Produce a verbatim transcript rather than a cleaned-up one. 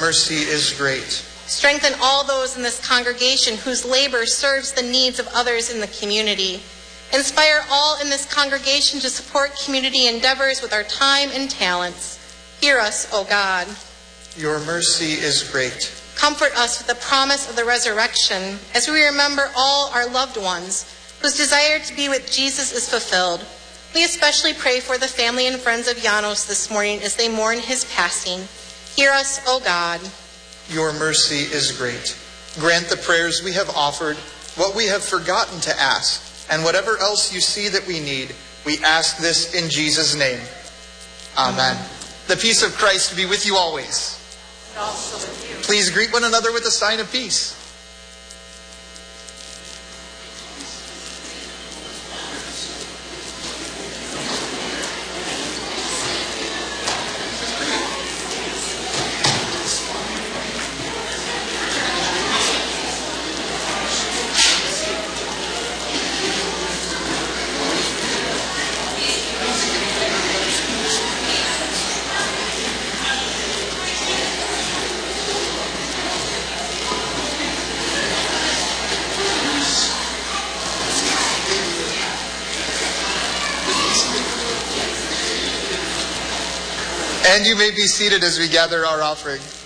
mercy is great. Strengthen all those in this congregation whose labor serves the needs of others in the community. Inspire all in this congregation to support community endeavors with our time and talents. Hear us, O God. Your mercy is great. Comfort us with the promise of the resurrection as we remember all our loved ones whose desire to be with Jesus is fulfilled. We especially pray for the family and friends of Janos this morning as they mourn his passing. Hear us, O God. Your mercy is great. Grant the prayers we have offered, what we have forgotten to ask, and whatever else you see that we need. We ask this in Jesus' name. Amen. Amen. The peace of Christ be with you always. And also with you. Please greet one another with a sign of peace. And you may be seated as we gather our offering.